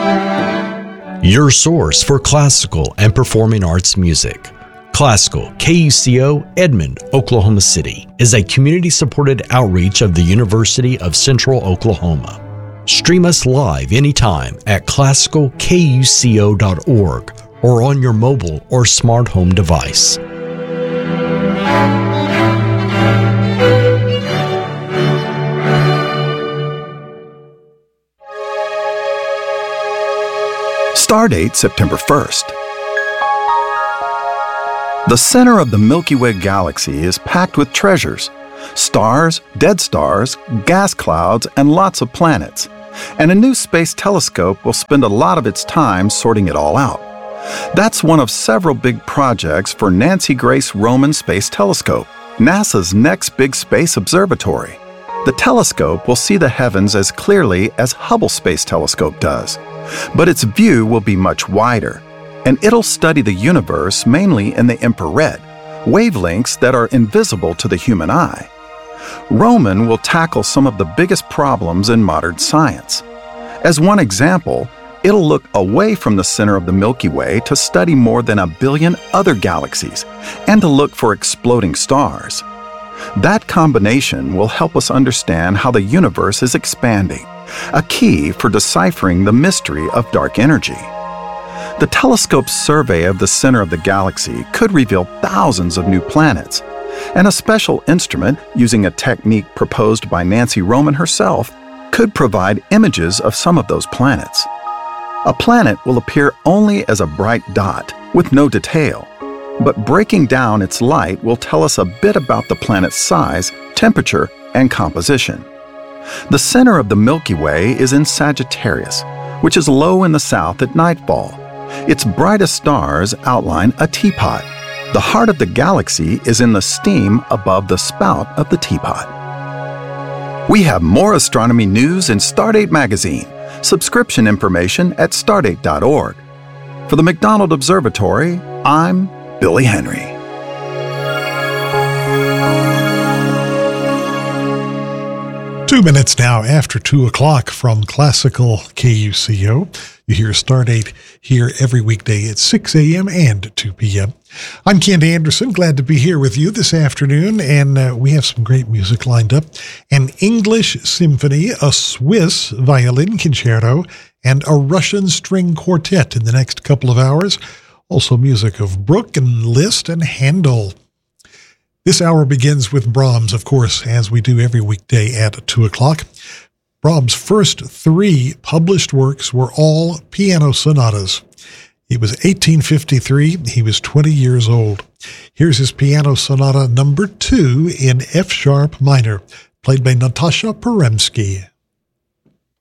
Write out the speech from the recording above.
Your source for classical and performing arts music. Classical KUCO Edmond, Oklahoma City is a community-supported outreach of the University of Central Oklahoma. Stream us live anytime at classicalkuco.org or on your mobile or smart home device. Stardate September 1st. The center of the Milky Way galaxy is packed with treasures: stars, dead stars, gas clouds, and lots of planets. And a new space telescope will spend a lot of its time sorting it all out. That's one of several big projects for Nancy Grace Roman Space Telescope, NASA's next big space observatory. The telescope will see the heavens as clearly as Hubble Space Telescope does, but its view will be much wider, and it'll study the universe mainly in the infrared, wavelengths that are invisible to the human eye. Roman will tackle some of the biggest problems in modern science. As one example, it'll look away from the center of the Milky Way to study more than 1 billion other galaxies and to look for exploding stars. That combination will help us understand how the universe is expanding, a key for deciphering the mystery of dark energy. The telescope's survey of the center of the galaxy could reveal thousands of new planets, and a special instrument using a technique proposed by Nancy Roman herself could provide images of some of those planets. A planet will appear only as a bright dot with no detail, but breaking down its light will tell us a bit about the planet's size, temperature, and composition. The center of the Milky Way is in Sagittarius, which is low in the south at nightfall. Its brightest stars outline a teapot. The heart of the galaxy is in the steam above the spout of the teapot. We have more astronomy news in Stardate Magazine. Subscription information at stardate.org. For the McDonald Observatory, I'm Billy Henry. 2 minutes now after 2 o'clock from Classical KUCO. You hear Stardate here every weekday at 6 a.m. and 2 p.m. I'm Kent Anderson, glad to be here with you this afternoon, and we have some great music lined up. An English symphony, a Swiss violin concerto, and a Russian string quartet in the next couple of hours. Also music of Bruch and Liszt and Handel. This hour begins with Brahms, of course, as we do every weekday at 2 o'clock. Brahms' first 3 published works were all piano sonatas. It was 1853. He was 20 years old. Here's his piano sonata number 2 in F-sharp minor, played by Natasha Peremsky.